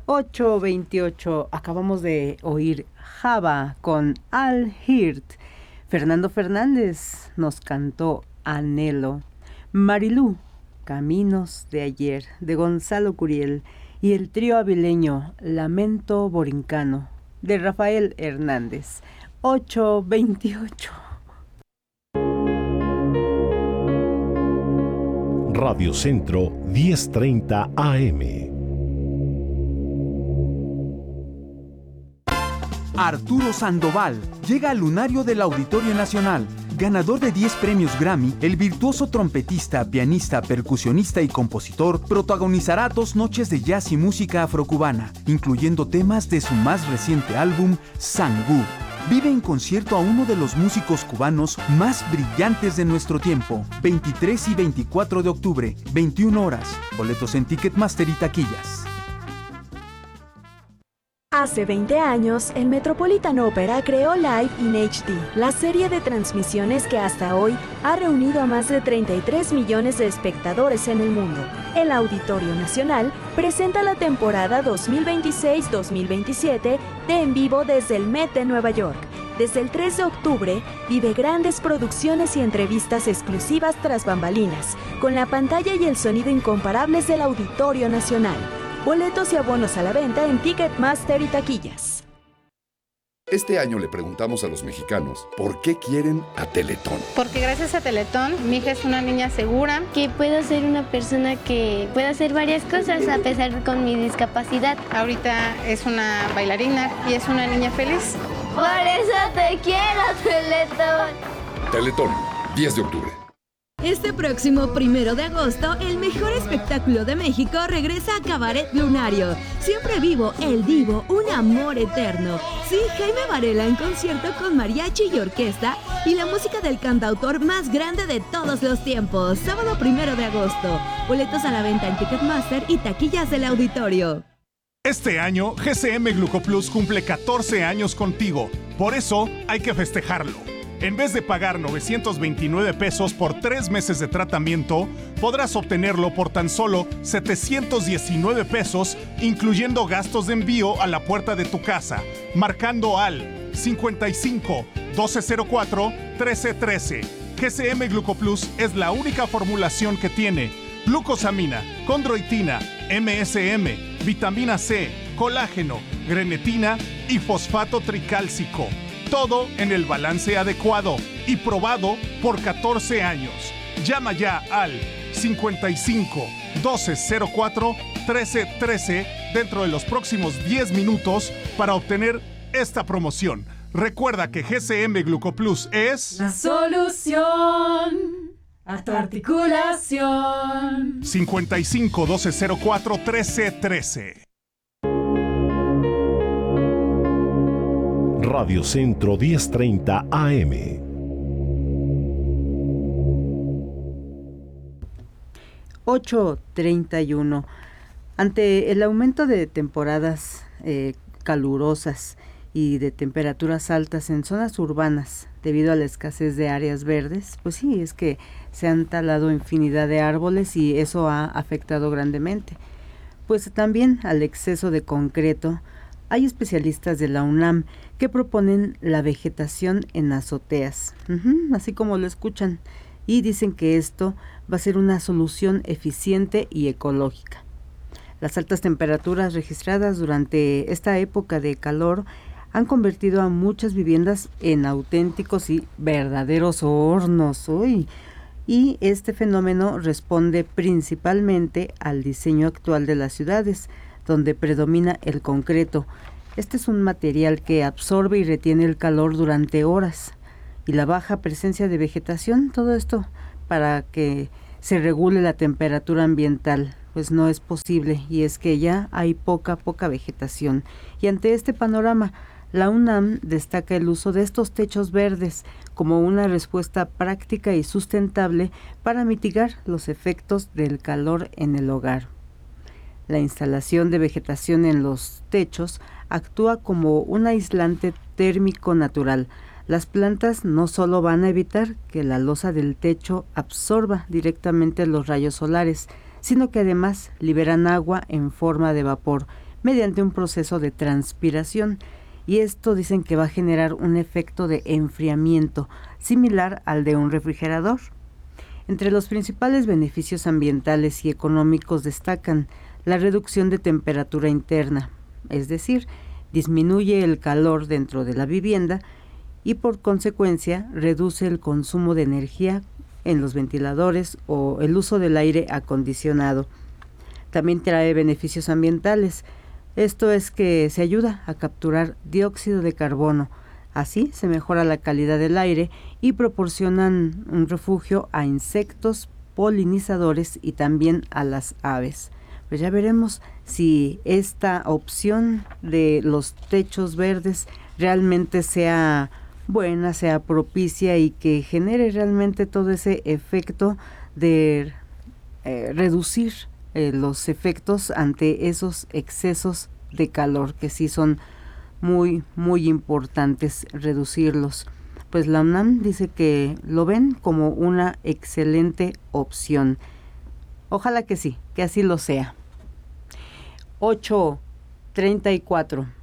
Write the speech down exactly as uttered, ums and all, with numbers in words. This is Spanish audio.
ocho veintiocho, acabamos de oír Java con Al Hirt. Fernando Fernández nos cantó Anhelo. Marilú, Caminos de ayer, de Gonzalo Curiel. Y el trío avileño Lamento Borincano, de Rafael Hernández. ocho veintiocho. Radio Centro diez treinta A M. Arturo Sandoval llega al lunario del Auditorio Nacional. Ganador de diez premios Grammy, el virtuoso trompetista, pianista, percusionista y compositor protagonizará dos noches de jazz y música afrocubana, incluyendo temas de su más reciente álbum, Sangú. Vive en concierto a uno de los músicos cubanos más brillantes de nuestro tiempo. veintitrés y veinticuatro de octubre, veintiuna horas. Boletos en Ticketmaster y taquillas. Hace veinte años, el Metropolitan Opera creó Live in H D, la serie de transmisiones que hasta hoy ha reunido a más de treinta y tres millones de espectadores en el mundo. El Auditorio Nacional presenta la temporada dos mil veintiséis dos mil veintisiete de En Vivo desde el Met de Nueva York. Desde el tres de octubre, vive grandes producciones y entrevistas exclusivas tras bambalinas, con la pantalla y el sonido incomparables del Auditorio Nacional. Boletos y abonos a la venta en Ticketmaster y taquillas. Este año le preguntamos a los mexicanos por qué quieren a Teletón. Porque gracias a Teletón, mi hija es una niña segura. Que puedo ser una persona que puede hacer varias cosas a pesar con mi discapacidad. Ahorita es una bailarina y es una niña feliz. Por eso te quiero, Teletón. Teletón, diez de octubre. Este próximo primero de agosto, el mejor espectáculo de México regresa a Cabaret Lunario. Siempre vivo, el Divo, un amor eterno. Sí, Jaime Varela en concierto con mariachi y orquesta y la música del cantautor más grande de todos los tiempos. Sábado primero de agosto. Boletos a la venta en Ticketmaster y taquillas del auditorio. Este año, G C M Glucoplus cumple catorce años contigo. Por eso, hay que festejarlo. En vez de pagar novecientos veintinueve pesos por tres meses de tratamiento, podrás obtenerlo por tan solo setecientos diecinueve pesos, incluyendo gastos de envío a la puerta de tu casa, marcando al cincuenta y cinco, doce cero cuatro, trece trece. G C M Glucoplus es la única formulación que tiene glucosamina, condroitina, M S M, vitamina C, colágeno, grenetina y fosfato tricálcico. Todo en el balance adecuado y probado por catorce años. Llama ya al cincuenta y cinco, doce cero cuatro, trece trece dentro de los próximos diez minutos para obtener esta promoción. Recuerda que G C M Glucoplus es la solución a tu articulación. cincuenta y cinco, doce cero cuatro, trece trece. Radio Centro diez treinta A M. ocho treinta y uno. Ante el aumento de temporadas eh, calurosas y de temperaturas altas en zonas urbanas debido a la escasez de áreas verdes, pues sí, es que se han talado infinidad de árboles y eso ha afectado grandemente. Pues también al exceso de concreto. Hay especialistas de la UNAM que proponen la vegetación en azoteas, uh-huh, así como lo escuchan, y dicen que esto va a ser una solución eficiente y ecológica. Las altas temperaturas registradas durante esta época de calor han convertido a muchas viviendas en auténticos y verdaderos hornos. Uy, y este fenómeno responde principalmente al diseño actual de las ciudades, donde predomina el concreto. Este es un material que absorbe y retiene el calor durante horas. Y la baja presencia de vegetación, todo esto para que se regule la temperatura ambiental, pues no es posible, y es que ya hay poca, poca vegetación. Y ante este panorama, la UNAM destaca el uso de estos techos verdes como una respuesta práctica y sustentable para mitigar los efectos del calor en el hogar. La instalación de vegetación en los techos actúa como un aislante térmico natural. Las plantas no solo van a evitar que la losa del techo absorba directamente los rayos solares, sino que además liberan agua en forma de vapor, mediante un proceso de transpiración. Y esto dicen que va a generar un efecto de enfriamiento similar al de un refrigerador. Entre los principales beneficios ambientales y económicos destacan la reducción de temperatura interna, es decir, disminuye el calor dentro de la vivienda y por consecuencia reduce el consumo de energía en los ventiladores o el uso del aire acondicionado. También trae beneficios ambientales. Esto es que se ayuda a capturar dióxido de carbono. Así se mejora la calidad del aire y proporcionan un refugio a insectos, polinizadores y también a las aves. Pues ya veremos si esta opción de los techos verdes realmente sea buena, sea propicia y que genere realmente todo ese efecto de eh, reducir eh, los efectos ante esos excesos de calor que sí son muy, muy importantes reducirlos. Pues la UNAM dice que lo ven como una excelente opción. Ojalá que sí, que así lo sea. ocho treinta y cuatro.